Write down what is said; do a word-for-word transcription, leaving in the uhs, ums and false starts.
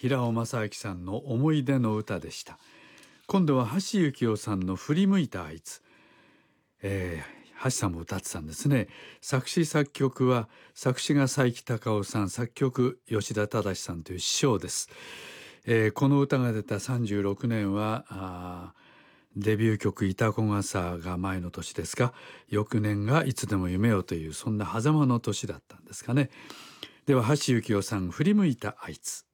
平尾正明さんの思い出の歌でした。今度は橋幸夫さんの振り向いたあいつ、えー、橋さんも歌ってたんですね。作詞作曲は作詞が佐伯隆夫さん、作曲吉田忠さんという師匠です。えー、この歌が出たさんじゅうろくねんはあデビュー曲「いたこがさ」が前の年ですが、翌年がいつでも夢をという、そんな狭間の年だったんですかね。では橋幸夫さん、振り向いたあいつ。